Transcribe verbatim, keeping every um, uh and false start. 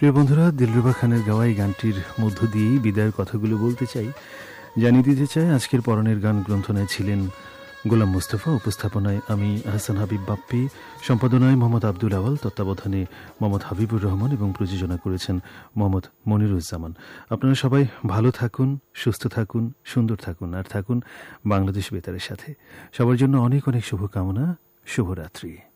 প্রিয় বন্ধুরা, দিলরুবা খানের গাওয়া এই গানটির মধ্য দিয়েই বিদায়ের কথাগুলো বলতে চাই, জানিয়ে দিতে চাই আজকের পরনের গান গ্রন্থনায় ছিলেন গোলাম মুস্তফা, উপস্থাপনায় আমি হাসান হাবিব বাপ্পি, সম্পাদনায় মোহাম্মদ আব্দুল আওয়াল, তত্ত্বাবধানে মোহাম্মদ হাবিবুর রহমান এবং প্রযোজনা করেছেন মোহাম্মদ মনিরুজ্জামান। আপনারা সবাই ভালো থাকুন, সুস্থ থাকুন, সুন্দর থাকুন, আর থাকুন বাংলাদেশ বেতারের সাথে। সবার জন্য অনেক অনেক শুভকামনা। শুভরাত্রি।